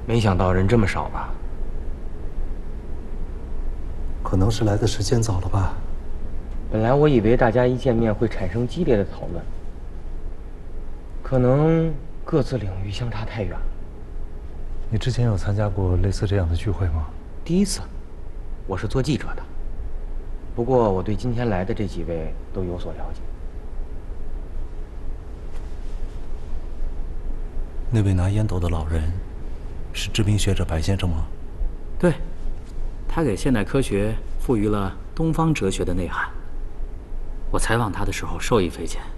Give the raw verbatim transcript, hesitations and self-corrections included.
没想到人这么少吧？ 可能是来的时间早了吧。 本来我以为大家一见面会产生激烈的讨论，可能各自领域相差太远了。 你之前有参加过类似这样的聚会吗？ 第一次，我是做记者的。不过我对今天来的这几位都有所了解。 那位拿烟斗的老人，是知名学者白先生吗？ 对，他给现代科学赋予了东方哲学的内涵。我采访他的时候受益匪浅。